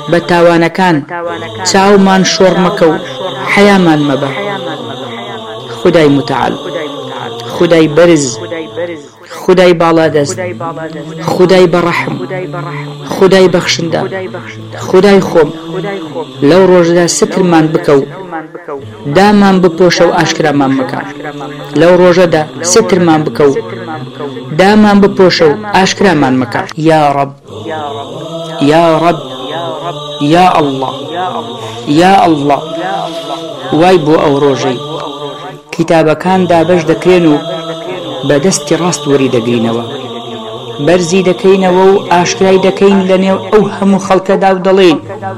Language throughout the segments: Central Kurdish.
بە تاوانەکان چاومان شۆڕ مەکە و حەیامان مەبە. خودای متعال، خودای بەرز، خودای باڵادەست، خودای بەڕەحم، خودای بەخشندە، خودای خۆم لەو ڕۆژەدا سترمان بکە و دامان بپۆشە و ئاشکرامان مەکە. لەو ڕۆژەدا سترمان بکە و دامان بپۆشە و ئاشکرامان مەکە. یا ڕەب، یا ڕەب، یا ئەڵڵا، یا ئەڵڵا. وای بۆ ئەو ڕۆژەی کتابەکان دابەش دەکرێن و بەدەستی ڕاست وەری دەگرینەوە، بەرزی دەکەینەوە و ئاشکرای دەکەین لە نێو ئەو هەموو خەڵکەدا و دەڵێن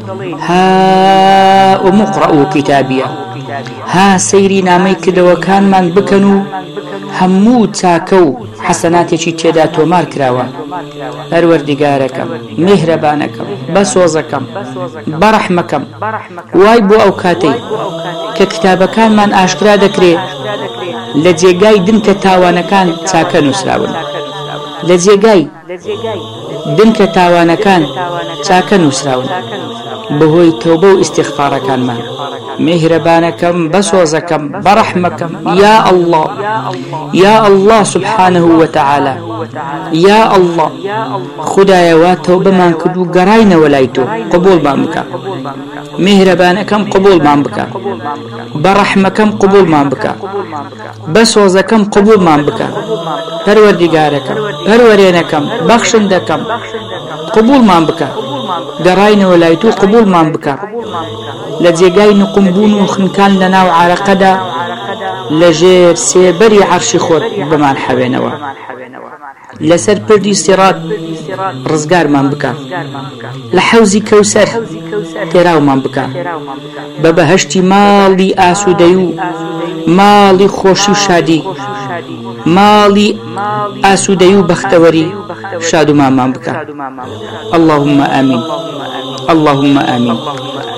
هاؤم اقرءوا کتابیە، ها سەیری نامەی کردەوەکانمان بکەن و هەموو چاکە و حەسەناتێکی تێدا تۆمار کراوە. پەروەردیگارەکەم، میهرەبانەکەم، بەسۆزەکەم، بەڕەحمەکەم، وای بۆ ئەو کاتەی کە کتابەکانمان ئاشکرا دەکرێت لە جێگای دنکە تاوانەکان چاکە نووسراون، لە جێگای دنکە تاوانەکان چاکە نووسراون بەهۆی تەوبە و ئیستیغفارەکانمان. میهرەبانەکەم، بەسۆزەکەم، بەڕەحمەکەم، یا ئەڵڵا، یا ئەڵڵا سبحانه وتعالى، یا ئەڵڵا خودایە وا تەوبەمان کرد و گەڕاینەوە لای تۆ، قبوڵمان بکە. میهرەبانەکەم قبوڵمان بکە، بەڕەحمەکەم قبوڵمان بکە، بەسۆزەکەم قبوڵمان بکە. پەروەردیگارەکەم، پەروەرێنەکەم، بەخشندەکەم قبوڵمان بکە، گەڕاینەوە لای تۆ قبوڵمان بکە. لە جێگای نقمبوون و خنکان لە ناو عارەقەدا لە ژێر سێبەری عەرشی خۆت بمان حەوێنەوە. لەسەر پردی سیڕات ڕزگارمان بکە، لە حەوزی کەوسەر تێراومان بکە، بە بەهەشتی ماڵی ئاسوودەی و ماڵی خۆشی و شادی، ماڵی ئاسوودەی و بەختەوەری شادومانمان بکە. اللهم آمین، اللهم آمین.